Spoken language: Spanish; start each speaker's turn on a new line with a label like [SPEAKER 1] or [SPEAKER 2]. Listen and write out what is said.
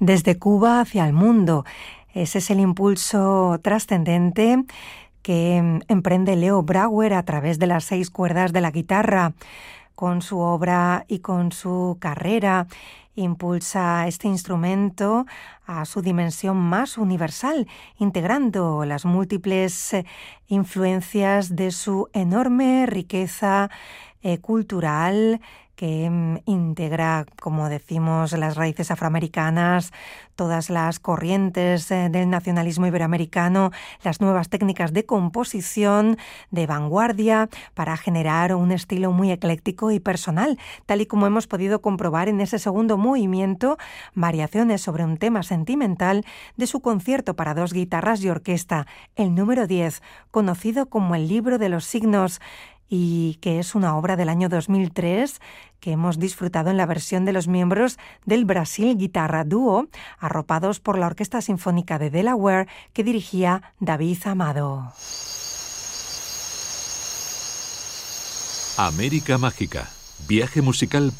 [SPEAKER 1] Desde Cuba hacia el mundo. Ese es el impulso trascendente que emprende Leo Brouwer a través de las 6 cuerdas de la guitarra. Con su obra y con su carrera, impulsa este instrumento a su dimensión más universal, integrando las múltiples influencias de su enorme riqueza cultural, que integra, como decimos, las raíces afroamericanas, todas las corrientes del nacionalismo iberoamericano, las nuevas técnicas de composición de vanguardia para generar un estilo muy ecléctico y personal, tal y como hemos podido comprobar en ese segundo movimiento, Variaciones sobre un tema sentimental, de su concierto para 2 guitarras y orquesta, el número 10, conocido como el Libro de los Signos, y que es una obra del año 2003 que hemos disfrutado en la versión de los miembros del Brasil Guitarra Duo, arropados por la Orquesta Sinfónica de Delaware que dirigía David Amado.
[SPEAKER 2] América Mágica, viaje musical